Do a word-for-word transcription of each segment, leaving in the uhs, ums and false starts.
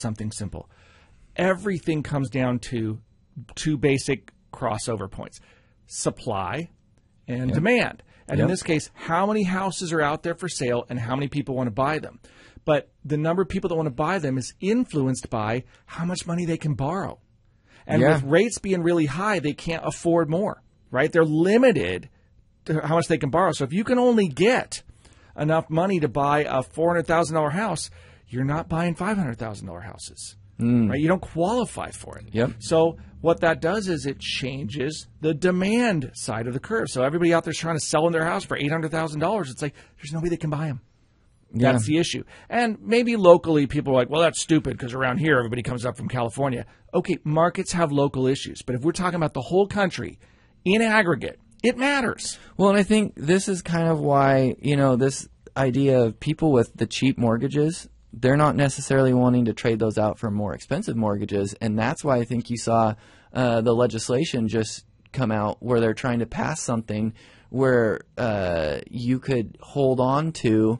something simple. Everything comes down to two basic crossover points: supply and Yep. demand. And Yep. in this case, how many houses are out there for sale and how many people want to buy them. But the number of people that want to buy them is influenced by how much money they can borrow. And Yeah. with rates being really high, they can't afford more, right? They're limited to how much they can borrow. So if you can only get enough money to buy a four hundred thousand dollars house, you're not buying five hundred thousand dollars houses, Mm. right? You don't qualify for it. Yep. So what that does is it changes the demand side of the curve. So everybody out there trying to sell in their house for eight hundred thousand dollars, it's like there's nobody that can buy them. Yeah. That's the issue. And maybe locally people are like, well, that's stupid because around here everybody comes up from California. Okay, markets have local issues. But if we're talking about the whole country in aggregate, it matters. Well, and I think this is kind of why, you know, this idea of people with the cheap mortgages, they're not necessarily wanting to trade those out for more expensive mortgages. And that's why I think you saw uh, the legislation just come out where they're trying to pass something where uh, you could hold on to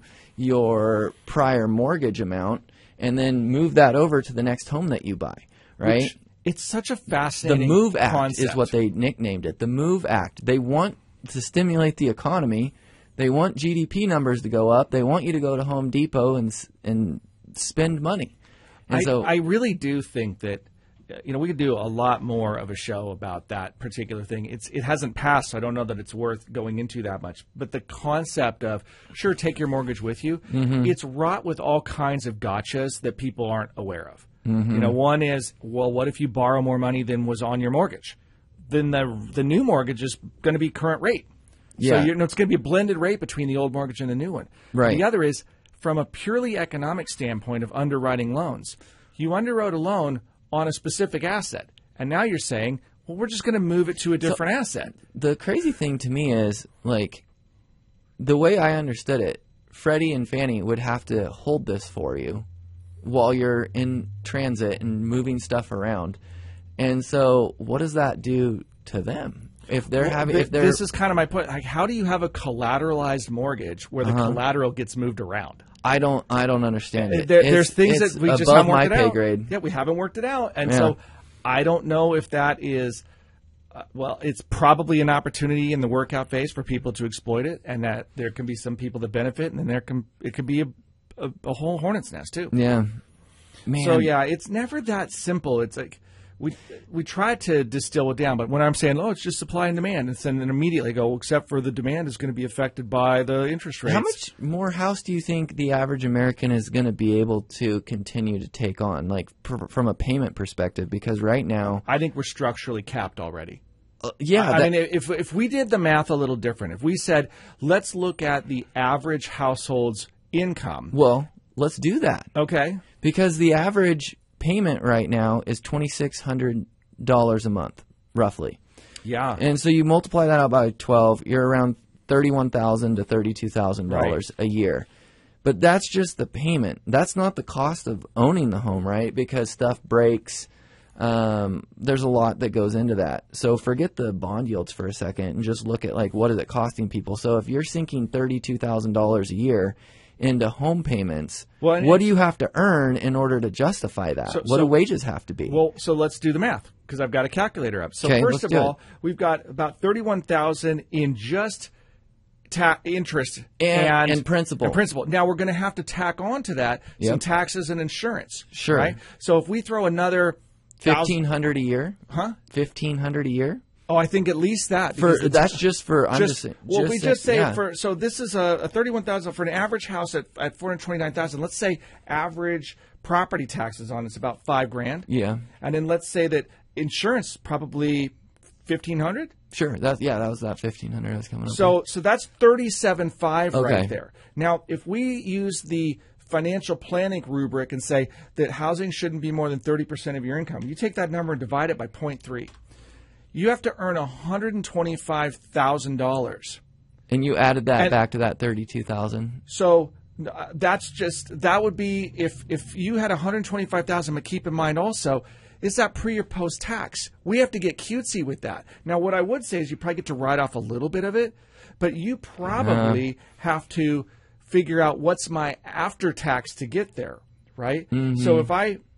your prior mortgage amount and then move that over to the next home that you buy, right? Which, it's such a The fascinating MOVE Act concept. is what they nicknamed it. The MOVE Act. They want to stimulate the economy. They want G D P numbers to go up. They want you to go to Home Depot and and spend money. And I, so I really do think that, you know, we could do a lot more of a show about that particular thing. It's it hasn't passed, so I don't know that it's worth going into that much. But the concept of, sure, take your mortgage with you, Mm-hmm. it's wrought with all kinds of gotchas that people aren't aware of. Mm-hmm. You know, one is, well, what if you borrow more money than was on your mortgage? Then the the new mortgage is going to be current rate. Yeah. So you know, it's going to be a blended rate between the old mortgage and the new one. Right. The other is, from a purely economic standpoint of underwriting loans, you underwrote a loan on a specific asset. And now you're saying, well, we're just going to move it to a different asset. the crazy thing to me is, like, the way I understood it, Freddie and Fannie would have to hold this for you while you're in transit and moving stuff around. And so what does that do to them? If they're Well, having, th- if they're, this is kind of my point. Like, how do you have a collateralized mortgage where the Uh-huh. collateral gets moved around? I don't, I don't understand it. There, It's- there's things it's that we just above haven't my worked it pay out. grade. Yeah, we haven't worked it out. And Yeah. so I don't know if that is, uh, well, it's probably an opportunity in the workout phase for people to exploit it, and that there can be some people that benefit, and then there can, it could be a, a, a whole hornet's nest too. Yeah. Man. So yeah, it's never that simple. It's like we we try to distill it down, but when I'm saying, oh, it's just supply and demand, and then immediately go, well, except for the demand is going to be affected by the interest rates. How much more house do you think the average American is going to be able to continue to take on, like pr- from a payment perspective? Because right now, I think we're structurally capped already. uh, yeah, I that- mean, if if we did the math a little different, if we said, let's look at the average household's income. well, let's do that. Okay. Because the average payment right now is twenty-six hundred dollars a month, roughly. Yeah. And so you multiply that out by twelve, you're around thirty-one thousand dollars to thirty-two thousand dollars a year. But that's just the payment. That's not the cost of owning the home, right? Because stuff breaks. Um, there's a lot that goes into that. So forget the bond yields for a second and just look at, like, what is it costing people. So if you're sinking thirty-two thousand dollars a year into home payments, Well, and what it- do you have to earn in order to justify that? So- what so- do wages have to be? Well, so let's do the math because I've got a calculator up. So Okay, first let's of do all, it. we've got about thirty-one thousand in just ta- interest And- and, and principal. And principal. Now we're going to have to tack on to that some Yep. taxes and insurance. Sure. Right. So if we throw another fifteen hundred a year? huh? fifteen hundred a year? Oh, I think at least that. For because it's- that's just for I'm just, just, saying- well, we just say yeah. for so this is a, a thirty-one thousand for an average house at at four hundred twenty-nine thousand. Let's say average property taxes on it's about five grand. Yeah. And then let's say that insurance probably fifteen hundred. Sure. That yeah, that was that fifteen hundred I was coming up So so that's thirty-seven five Okay. right there. Now, if we use the financial planning rubric and say that housing shouldn't be more than thirty percent of your income, you take that number and divide it by zero point three. You have to earn one hundred twenty-five thousand dollars. with. And you added that And- back to that thirty-two thousand. So uh, that's just that would be if if you had one hundred twenty-five thousand. But keep in mind also, is that pre or post tax? We have to get cutesy with that. Now, what I would say is you probably get to write off a little bit of it, but you probably have to figure out what's my after tax to get there, right? So if I